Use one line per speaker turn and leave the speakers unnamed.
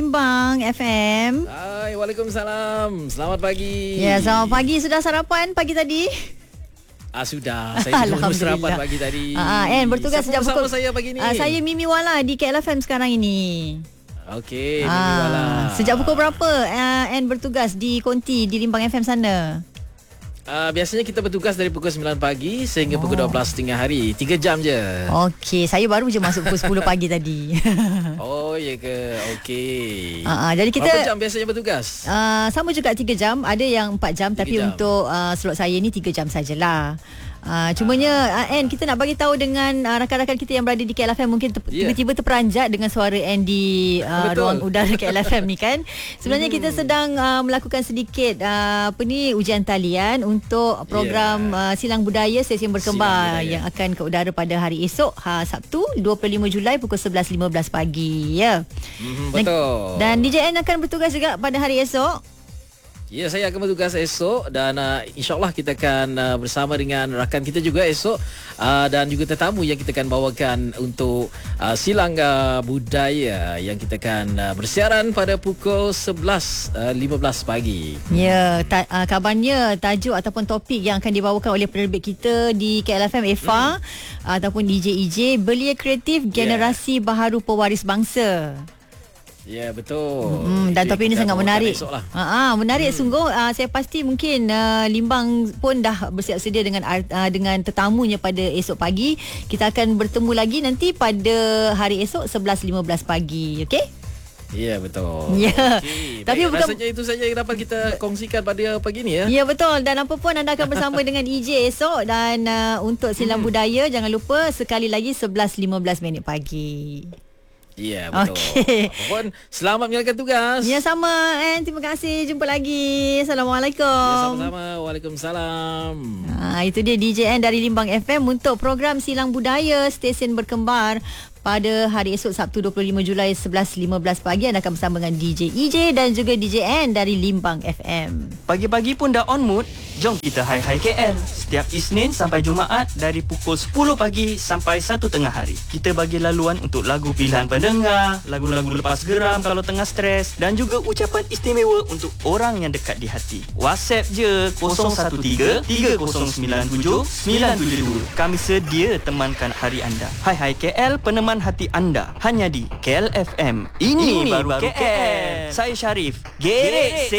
Limbang FM.
Hai, Waalaikumsalam. Selamat pagi.
Ya, selamat pagi. Sudah sarapan pagi tadi?
Sudah. Saya sudah sarapan pagi tadi.
Bertugas sejak pukul.
Saya pagi ni.
Saya Mimi Wala di KLFM sekarang ini.
Okey, Mimi Wala.
Sejak pukul berapa bertugas di Konti di Limbang FM sana?
Biasanya kita bertugas dari pukul 9 pagi sehingga pukul 12 tengah hari. 3 jam je.
Okey, saya baru je masuk pukul 10 pagi tadi.
Oh, ya ke? Okey.
Jadi kita
berapa jam biasanya bertugas?
Sama juga 3 jam. Ada yang 4 jam
3
tapi
jam.
untuk slot saya ni 3 jam sajalah. Cumanya kita nak bagi tahu dengan rakan-rakan kita yang berada di KLFM mungkin tiba-tiba terperanjat dengan suara N di ruang udara KLFM ni kan. Sebenarnya kita sedang melakukan sedikit ujian talian untuk program Silang Budaya Stesen Berkembar yang akan ke udara pada hari esok Sabtu 25 Julai pukul 11.15 pagi ya.
Betul.
Dan DJ N akan bertugas juga pada hari esok.
Ya, saya akan bertugas esok dan insyaAllah kita akan bersama dengan rakan kita juga esok dan juga tetamu yang kita akan bawakan untuk Silang Budaya yang kita akan bersiaran pada pukul 11.15 pagi.
Ya, kabarnya tajuk ataupun topik yang akan dibawakan oleh penerbit kita di KLFM Eva ataupun DJ EJ, Belia Kreatif Generasi Baharu Pewaris Bangsa.
Ya, betul.
Dan topik ini sangat menarik. Menarik sungguh. Saya pasti mungkin Limbang pun dah bersiap sedia dengan tetamunya pada esok pagi. Kita akan bertemu lagi nanti pada hari esok 11.15 pagi. Okey?
Ya, betul.
Ya.
Okay.
Tapi bukan
rasanya itu saja yang dapat kita kongsikan pada pagi ni ya.
Ya, betul. Dan apa pun anda akan bersama dengan EJ esok dan untuk Silang Budaya jangan lupa sekali lagi 11.15 pagi.
Ya, betul.
Okey.
Apapun, selamat menjalankan tugas.
Ya, sama. Terima kasih. Jumpa lagi. Assalamualaikum.
Ya, sama-sama. Waalaikumsalam.
Itu dia DJ N dari Limbang FM untuk program Silang Budaya Stesen Berkembar pada hari esok Sabtu 25 Julai 11.15 pagi. Anda akan bersama dengan DJ EJ dan juga DJ N dari Limbang FM.
Pagi-pagi pun dah on mood. Jom kita Hai KL. Setiap Isnin sampai Jumaat dari pukul 10 pagi sampai 1 tengah hari. Kita bagi laluan untuk lagu pilihan pendengar, lagu-lagu lepas geram kalau tengah stres dan juga ucapan istimewa untuk orang yang dekat di hati. WhatsApp je 013-3097-972. Kami sedia temankan hari anda. Hai KL, peneman hati anda. Hanya di KLFM. Ini baru KL. Saya Syarif. Gerek